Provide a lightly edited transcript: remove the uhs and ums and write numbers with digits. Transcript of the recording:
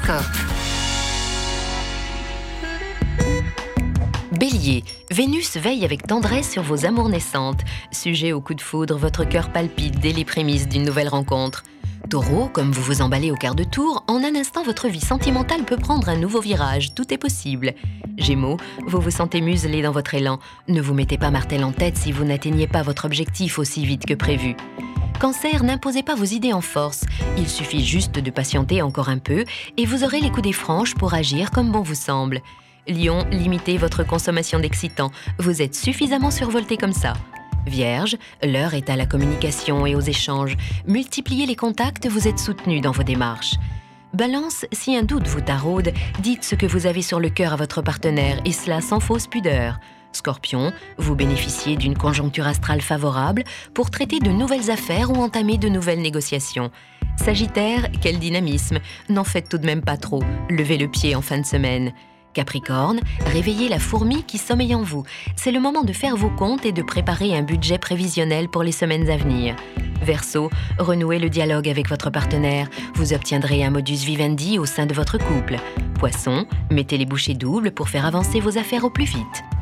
D'accord. Bélier, Vénus veille avec tendresse sur vos amours naissantes. Sujet au coup de foudre, votre cœur palpite dès les prémices d'une nouvelle rencontre. Taureau, comme vous vous emballez au quart de tour, en un instant votre vie sentimentale peut prendre un nouveau virage, tout est possible. Gémeaux, vous vous sentez muselé dans votre élan. Ne vous mettez pas martel en tête si vous n'atteignez pas votre objectif aussi vite que prévu. Cancer, n'imposez pas vos idées en force. Il suffit juste de patienter encore un peu et vous aurez les coudées franches pour agir comme bon vous semble. Lion, limitez votre consommation d'excitants. Vous êtes suffisamment survolté comme ça. Vierge, l'heure est à la communication et aux échanges. Multipliez les contacts, vous êtes soutenu dans vos démarches. Balance, si un doute vous taraude, dites ce que vous avez sur le cœur à votre partenaire, et cela sans fausse pudeur. Scorpion, vous bénéficiez d'une conjoncture astrale favorable pour traiter de nouvelles affaires ou entamer de nouvelles négociations. Sagittaire, quel dynamisme, n'en faites tout de même pas trop, levez le pied en fin de semaine. Capricorne, réveillez la fourmi qui sommeille en vous. C'est le moment de faire vos comptes et de préparer un budget prévisionnel pour les semaines à venir. Verseau, renouez le dialogue avec votre partenaire. Vous obtiendrez un modus vivendi au sein de votre couple. Poisson, mettez les bouchées doubles pour faire avancer vos affaires au plus vite.